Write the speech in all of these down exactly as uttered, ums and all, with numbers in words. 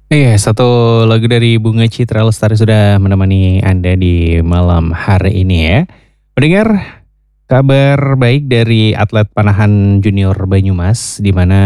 Iya, satu lagu dari Bunga Citra Lestari sudah menemani Anda di malam hari ini ya. Pendengar, kabar baik dari atlet panahan junior Banyumas di mana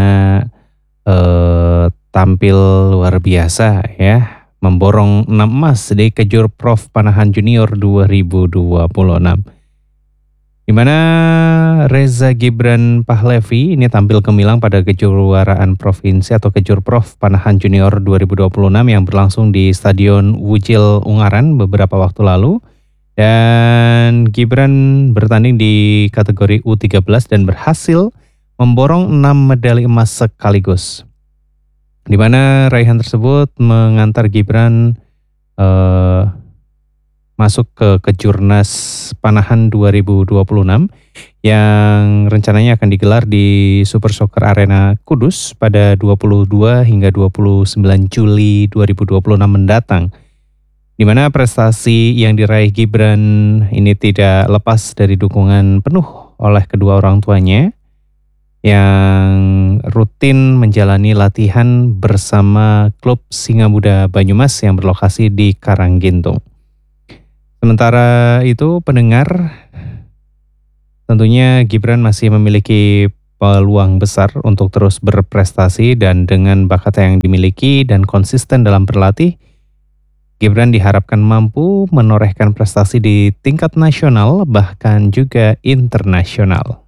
eh, tampil luar biasa ya, memborong enam emas di Kejur Prof Panahan Junior dua ribu dua puluh enam. Di mana Reza Gibran Pahlevi ini tampil gemilang pada kejuaraan provinsi atau Kejurprov Panahan Junior dua ribu dua puluh enam yang berlangsung di Stadion Wujil Ungaran beberapa waktu lalu. Dan Gibran bertanding di kategori U tiga belas dan berhasil memborong enam medali emas sekaligus. Di mana raihan tersebut mengantar Gibran eh, masuk ke Kejurnas Panahan dua ribu dua puluh enam yang rencananya akan digelar di Super Soccer Arena Kudus pada dua puluh dua hingga dua puluh sembilan Juli dua ribu dua puluh enam mendatang. Di mana prestasi yang diraih Gibran ini tidak lepas dari dukungan penuh oleh kedua orang tuanya yang rutin menjalani latihan bersama klub Singa Muda Banyumas yang berlokasi di Karanggintung. Sementara itu pendengar, tentunya Gibran masih memiliki peluang besar untuk terus berprestasi dan dengan bakat yang dimiliki dan konsisten dalam berlatih, Gibran diharapkan mampu menorehkan prestasi di tingkat nasional bahkan juga internasional.